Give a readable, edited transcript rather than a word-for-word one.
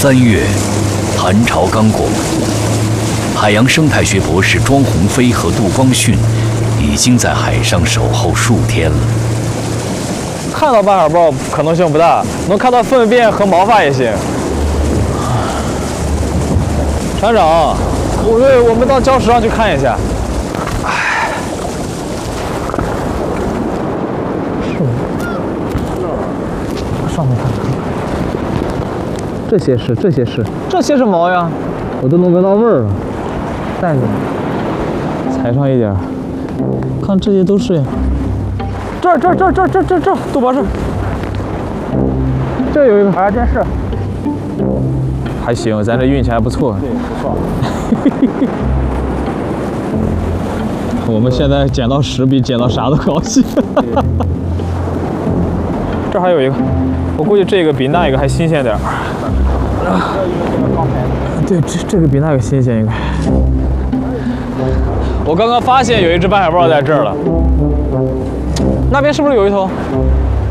3月，寒潮刚过，海洋生态学博士庄鸿飞和杜光训已经在海上守候数天了。 看到斑海豹可能性不大，能看到粪便和毛发也行。船长，我们到礁石上去看一下。上面看，这些是毛呀，我都能闻到味儿了。带着，踩上一点，看这些都是呀。这，杜博士，这有一个海洋电视，还行，咱这运气还不错。对，不错。我们现在捡到屎比捡到啥都高兴。这还有一个，我估计这个比那一个还新鲜点儿。对，这个比那个新鲜应该。我刚刚发现有一只斑海豹在这儿了。那边是不是有一头？